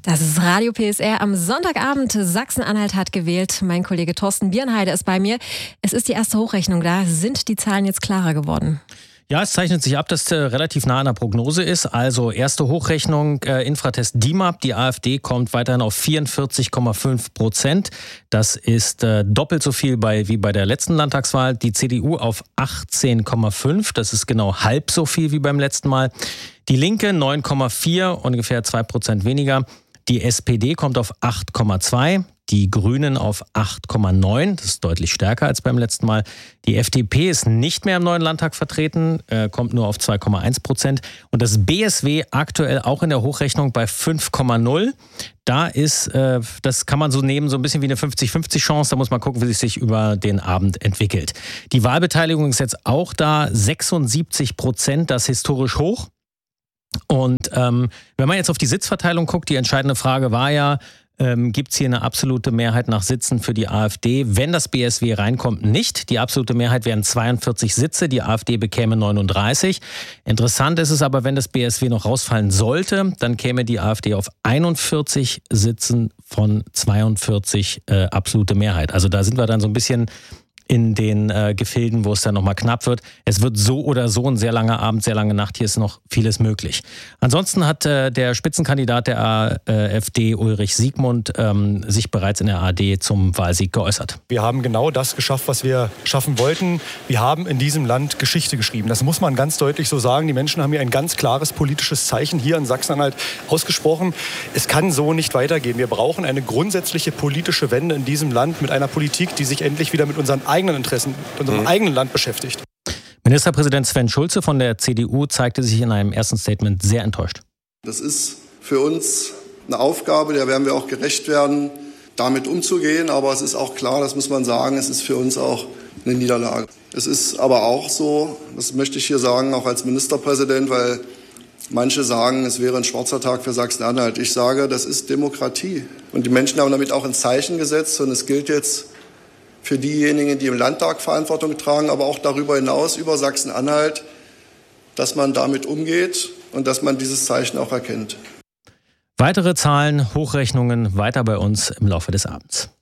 Das ist Radio PSR am Sonntagabend. Sachsen-Anhalt hat gewählt. Mein Kollege Thorsten Bierenheide ist bei mir. Es ist die erste Hochrechnung da. Sind die Zahlen jetzt klarer geworden? Ja, es zeichnet sich ab, dass relativ nah an der Prognose ist. Also erste Hochrechnung, Infratest DIMAP, die AfD kommt weiterhin auf 44,5%. Das ist doppelt so viel wie bei der letzten Landtagswahl. Die CDU auf 18,5%, das ist genau halb so viel wie beim letzten Mal. Die Linke 9,4%, ungefähr 2% weniger. Die SPD kommt auf 8,2%. Die Grünen auf 8,9, das ist deutlich stärker als beim letzten Mal. Die FDP ist nicht mehr im neuen Landtag vertreten, kommt nur auf 2,1%. Und das BSW aktuell auch in der Hochrechnung bei 5,0. Da ist, das kann man so nehmen, so ein bisschen wie eine 50-50 Chance. Da muss man gucken, wie es sich über den Abend entwickelt. Die Wahlbeteiligung ist jetzt auch da, 76%, das ist historisch hoch. Und wenn man jetzt auf die Sitzverteilung guckt, die entscheidende Frage war ja, gibt es hier eine absolute Mehrheit nach Sitzen für die AfD? Wenn das BSW reinkommt, nicht. Die absolute Mehrheit wären 42 Sitze, die AfD bekäme 39. Interessant ist es aber, wenn das BSW noch rausfallen sollte, dann käme die AfD auf 41 Sitzen von 42 absolute Mehrheit. Also da sind wir dann so ein bisschen in den Gefilden, wo es dann nochmal knapp wird. Es wird so oder so ein sehr langer Abend, sehr lange Nacht. Hier ist noch vieles möglich. Ansonsten hat der Spitzenkandidat der AfD, Ulrich Siegmund, sich bereits in der ARD zum Wahlsieg geäußert. Wir haben genau das geschafft, was wir schaffen wollten. Wir haben in diesem Land Geschichte geschrieben. Das muss man ganz deutlich so sagen. Die Menschen haben hier ein ganz klares politisches Zeichen hier in Sachsen-Anhalt ausgesprochen. Es kann so nicht weitergehen. Wir brauchen eine grundsätzliche politische Wende in diesem Land mit einer Politik, die sich endlich wieder mit unseren eigenen Interessen, mit unserem eigenen Land beschäftigt. Ministerpräsident Sven Schulze von der CDU zeigte sich in einem ersten Statement sehr enttäuscht. Das ist für uns eine Aufgabe, der werden wir auch gerecht werden, damit umzugehen. Aber es ist auch klar, das muss man sagen, es ist für uns auch eine Niederlage. Es ist aber auch so, das möchte ich hier sagen, auch als Ministerpräsident, weil manche sagen, es wäre ein schwarzer Tag für Sachsen-Anhalt. Ich sage, das ist Demokratie. Und die Menschen haben damit auch ein Zeichen gesetzt. Und es gilt jetzt für diejenigen, die im Landtag Verantwortung tragen, aber auch darüber hinaus über Sachsen-Anhalt, dass man damit umgeht und dass man dieses Zeichen auch erkennt. Weitere Zahlen, Hochrechnungen weiter bei uns im Laufe des Abends.